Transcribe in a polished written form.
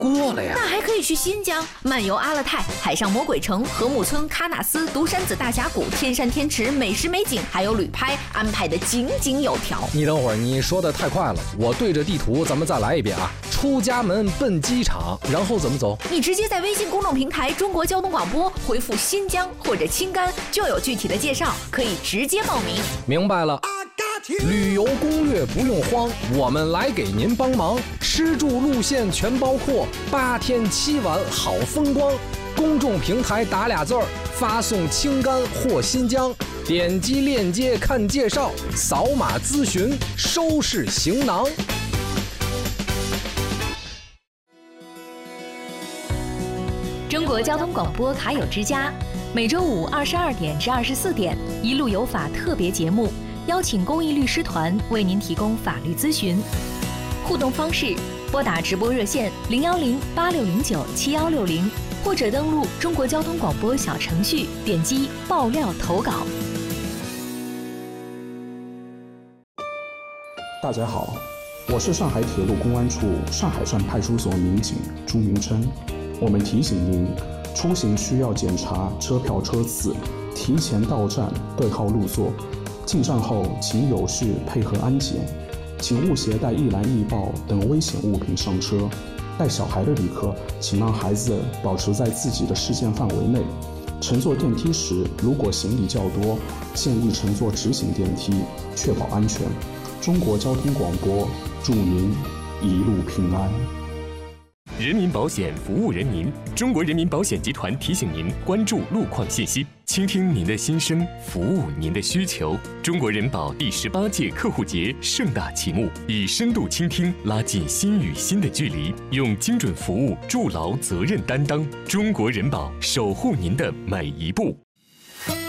过了呀。 那还可以去新疆漫游阿勒泰、海上魔鬼城、禾木村、喀纳斯、独山子大峡谷、天山天池，美食美景还有旅拍安排的井井有条。 你等会儿，你说的太快了，我对着地图咱们再来一遍啊。出家门奔机场，然后怎么走？ 你直接在微信公众平台中国交通广播回复新疆或者青甘，就有具体的介绍，可以直接报名。 明白了。旅游攻略不用慌，我们来给您帮忙。吃住路线全包括，8天7晚好风光。公众平台打俩字儿，发送青甘或新疆，点击链接看介绍，扫码咨询，收拾行囊。 中国交通广播卡友之家，每周五22点至24点，一路有法特别节目，邀请公益律师团为您提供法律咨询。互动方式：拨打直播热线010-8609-7160，或者登录中国交通广播小程序，点击爆料投稿。 大家好，我是上海铁路公安处上海站派出所民警朱明琛。我们提醒您，出行需要检查车票车次，提前到站对号入座。进站后，请有序配合安检，请勿携带易燃易爆等危险物品上车。带小孩的旅客，请让孩子保持在自己的视线范围内。乘坐电梯时，如果行李较多，建议乘坐直行电梯，确保安全。中国交通广播祝您一路平安。 人民保险服务人民，中国人民保险集团提醒您关注路况信息，倾听您的心声，服务您的需求。中国人保第18届客户节盛大启幕，以深度倾听拉近心与心的距离，用精准服务筑牢责任担当。中国人保守护您的每一步。